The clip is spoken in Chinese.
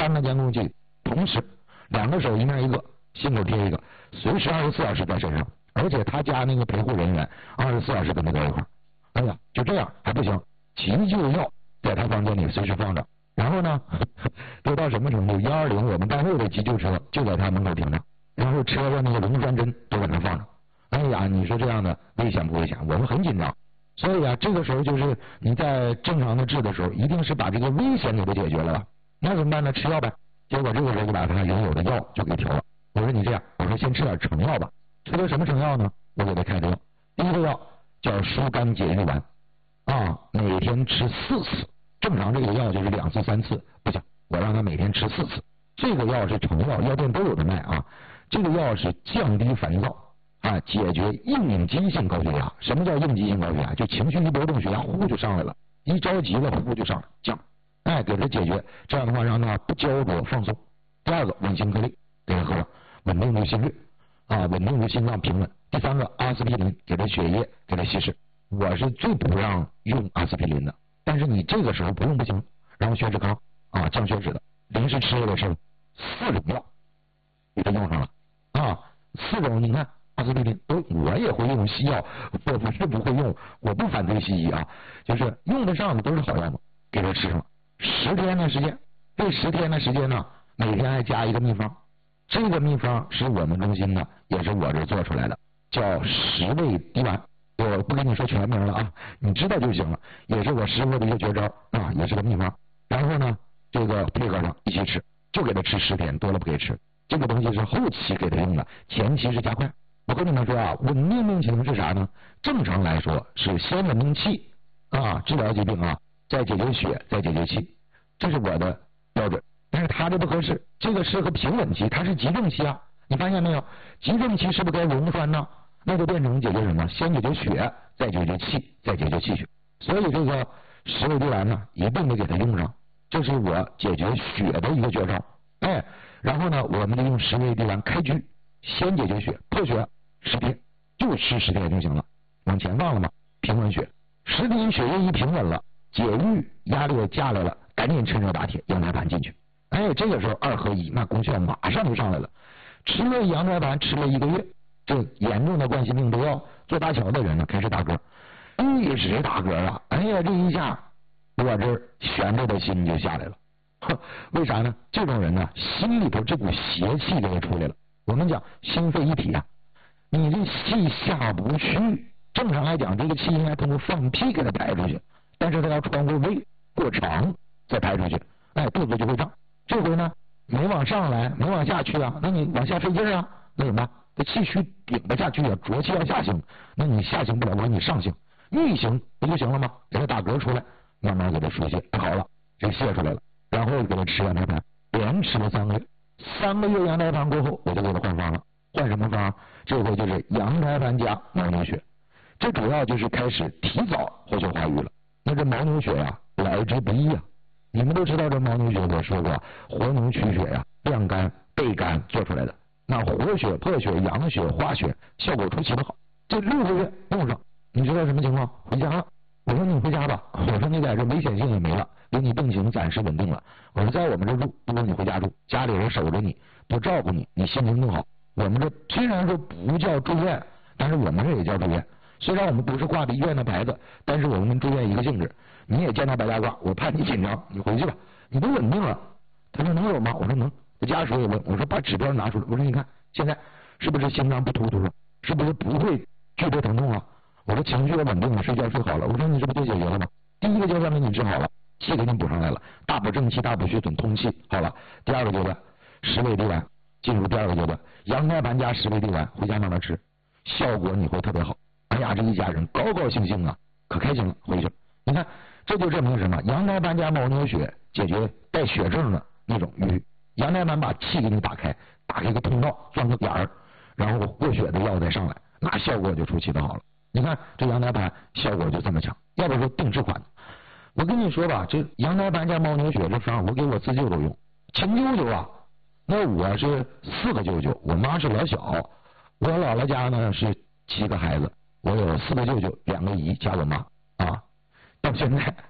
3个监控器同时2个手一面一个，心口贴一个，随时24小时在身上，而且他家那个陪护人员24小时跟他在一块儿。哎呀，就这样还不行，急救药在他房间里随时放着。然后呢，都到什么程度？120我们单位的急救车就在他门口停着，然后车上那个溶栓针都在那放着。哎呀，你说这样的危险不危险？我们很紧张。所以啊，这个时候就是你在正常的治的时候，一定是把这个危险给它解决了吧？那怎么办呢？吃药呗。结果这个时候就把他原有的药就给调了。我说你这样，我说先吃点成药吧。吃的什么成药呢？我给他开的药，第一个药叫疏肝解郁丸啊，每天吃4次。正常这个药就是2次3次，不行，我让他每天吃4次。这个药是成药，药店都有的卖啊。这个药是降低烦躁啊，解决应激性高血压。什么叫应激性高血压？就情绪一波动，血压呼就上来了，一着急了呼就上来，降。哎，给他解决，这样的话让他不焦灼放松。第二个稳心颗粒给他喝了，稳定住心率啊，稳定住心脏平稳。第3个阿司匹林给他血液给他稀释。我是最不让用阿司匹林的，但是你这个时候不用不行。然后血脂高啊，降血脂的，临时吃也得吃4种药给他用上了啊，4种你看阿司匹林都我也会用西药，我不是不会用，我不反对西医啊，就是用得上的都是好药嘛，给他吃上了。10天的时间，这10天的时间呢，每天还加一个秘方，这个秘方是我们中心的，也是我这做出来的，叫10味滴丸。我不跟你说全名了啊，你知道就行了，也是我师傅的一个绝招啊，也是个秘方。然后呢，这个配合上一起吃，就给他吃10天，多了不给吃。这个东西是后期给他用的，前期是加快。我跟你们说啊，稳定病情是啥呢？正常来说是先稳定气啊，治疗疾病啊，再解决血，再解决气，这是我的标准。但是他这不合适，这个适合平稳期，他是急症期啊。你发现没有？急症期是不是该溶栓呢？那就变成解决什么？先解决血，再解决气，再解决气血。所以这个10味滴丸呢，一定得给他用上，这是我解决血的一个绝招。哎，然后呢，我们就用10味滴丸开局，先解决血，破血10天，就吃10天就行了。往前放了嘛，平稳血，10天血液一平稳了，解郁压力也下来了，赶紧趁热打铁，羊胎盘进去。哎，这个时候2合1，那功效马上就上来了。吃了羊胎盘吃了1个月，这严重的冠心病都要做搭桥的人呢，开始打嗝，一直打嗝啊！哎呀，这一下我这悬着的心就下来了。为啥呢？这种人呢，心里头这股邪气就出来了。我们讲心肺一体啊，你这气下不去，正常来讲，这个气应该通过放屁给它排出去，但是它要穿过胃过肠再排出去，哎，肚子就会胀。这回呢，没往上来，没往下去啊，那你往下费劲啊，那怎么办？这气虚顶不下去啊，浊气要下行，那你下行不了，我说你上行，逆行不就行了吗？给他打嗝出来，慢慢给他疏泄，好了，这泄出来了，然后给他吃羊胎盘，连吃了3个月，3个月羊胎盘过后，我就给他换方了，换什么方？这回就是羊胎盘加牦牛血，这主要就是开始提早活血化瘀了。那这牦牛血呀，来之不易啊。你们都知道这牦牛血，我说过，活牛取血呀，晾干焙干做出来的。那活血、破血、养血、化血，效果出奇的好。这6个月用上，你知道什么情况？回家了。我说你回家吧，我说你在这危险性也没了，给你病情暂时稳定了。我说在我们这住，不如你回家住，家里人守着你，多照顾你，你心情更好。我们这虽然说不叫住院，但是我们这也叫住院。虽然我们不是挂的医院的牌子，但是我们跟住院一个性质。你也见到白大褂，我怕你紧张，你回去吧，你都稳定了。他说能有吗？我说能。家属也问，我说把指标拿出来，我说你看现在是不是心脏不突突了？是不是不会剧烈疼痛了？我说情绪也稳定了，睡觉睡好了。我说你这不就解决了吗？第一个阶段给你治好了，气给你补上来了，大补正气，大补血损，通气好了。第2个阶段10味滴丸进入第2个阶段，羊胎盘加10味滴丸，回家慢慢吃，效果你会特别好。哎呀，这一家人高高兴兴啊，可开心了。回去你看，这就证明什么？羊胎盘加牦牛血解决带血症的那种瘀，羊胎盘把气给你打开，打开一个通道，钻个眼儿，然后过血的药再上来，那效果就出奇的好了。你看这羊胎盘效果就这么强，要不说定制款。我跟你说吧，这羊胎盘加牦牛血这方，我给我自舅都用，亲舅舅啊。那我是4个舅舅，我妈是老小，我姥姥家呢是7个孩子，我有4个舅舅，2个姨加我妈啊，到现在